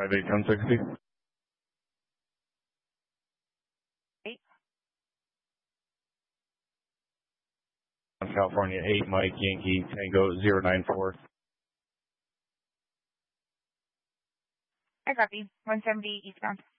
581060. California 8, Mike Yankee Tango 094. I copy. 170 eastbound.